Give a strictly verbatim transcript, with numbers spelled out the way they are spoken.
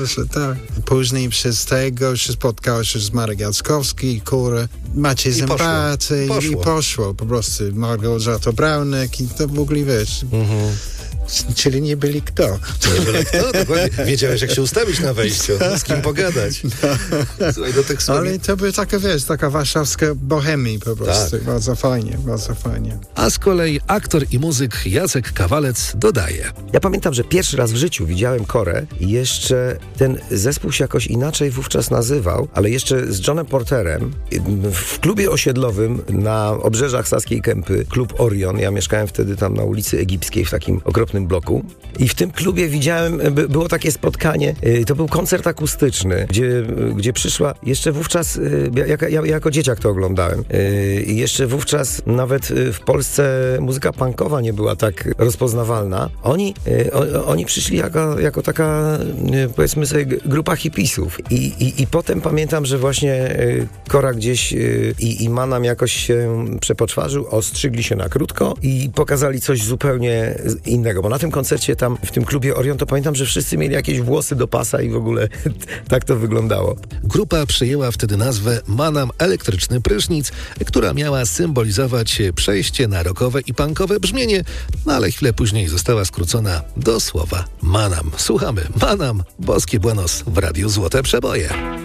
Tak. Później przez tego się spotkał się z Marek Jackowski, Kura, Maciej Zębaty i, i poszło po prostu. Małgorzata Braunek i to w ogóle wiesz. Mhm. Czyli nie byli kto. Nie byli kto, dokładnie. Wiedziałeś, jak się ustawić na wejściu, z kim pogadać. No. Słuchaj, do tych Ale to by taka, wiesz, taka warszawska bohemia po prostu. Tak. Bardzo fajnie, bardzo fajnie. A z kolei aktor i muzyk Jacek Kawalec dodaje. Ja pamiętam, że pierwszy raz w życiu widziałem Korę i jeszcze ten zespół się jakoś inaczej wówczas nazywał, ale jeszcze z Johnem Porterem w klubie osiedlowym na obrzeżach Saskiej Kępy, klub Orion. Ja mieszkałem wtedy tam na ulicy Egipskiej w takim okropnym bloku i w tym klubie widziałem, by, było takie spotkanie, y, to był koncert akustyczny, gdzie, y, gdzie przyszła jeszcze wówczas, y, ja, ja jako dzieciak to oglądałem y, i jeszcze wówczas nawet y, w Polsce muzyka punkowa nie była tak rozpoznawalna. Oni, y, o, oni przyszli jako, jako taka y, powiedzmy sobie grupa hipisów i, i, i potem pamiętam, że właśnie y, Kora gdzieś y, i, i Manam jakoś się przepoczwarzył, ostrzygli się na krótko i pokazali coś zupełnie innego, bo na tym koncercie tam w tym klubie Orion to pamiętam, że wszyscy mieli jakieś włosy do pasa i w ogóle tak to wyglądało. Grupa przyjęła wtedy nazwę Manam Elektryczny Prysznic, która miała symbolizować przejście na rockowe i punkowe brzmienie, no ale chwilę później została skrócona do słowa Manam. Słuchamy Manam, Boskie Buenos w Radiu Złote Przeboje.